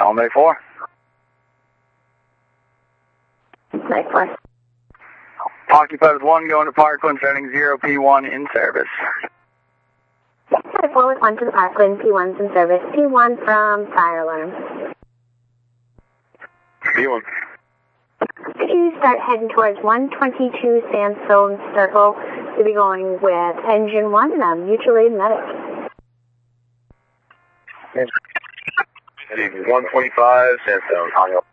Night 4. Night 4. Occupied with 1 going to Parkland, setting 0P1 in service. Night 4 with 1 to the Parkland, P1's in service. P1 from fire alarm. P1. Could you start heading towards 122 Sandstone Circle to be going with engine 1 and a mutual aid medic. 125 Sandstone,